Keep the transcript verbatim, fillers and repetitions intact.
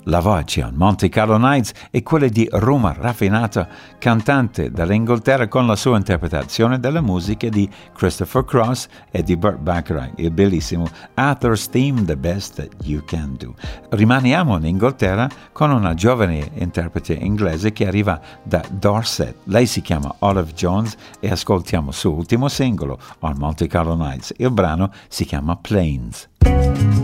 La voce al Monte Carlo Nights è quella di Roma Raffinata, cantante dall'Inghilterra, con la sua interpretazione della musica di Christopher Cross e di Burt Bacharach, il bellissimo Arthur's Theme, The Best That You Can Do. Rimaniamo in Inghilterra con una giovane interprete inglese che arriva da Dorset. Lei si chiama Olive Jones e ascoltiamo il suo ultimo singolo al Monte Carlo Nights. Il brano si chiama Plains.